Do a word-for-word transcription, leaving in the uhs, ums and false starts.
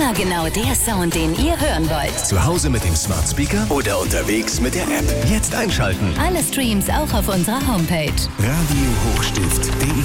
Immer genau der Sound, den ihr hören wollt. Zu Hause mit dem Smart Speaker oder unterwegs mit der App. Jetzt einschalten. Alle Streams auch auf unserer Homepage. Radio Hochstift punkt de